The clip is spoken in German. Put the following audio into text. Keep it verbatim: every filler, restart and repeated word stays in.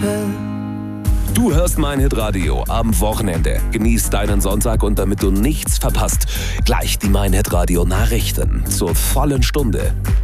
Hotel. Du hörst mein Hitradio am Wochenende. Genieß deinen Sonntag und damit du nichts verpasst, gleich die mein Hitradio Nachrichten zur vollen Stunde.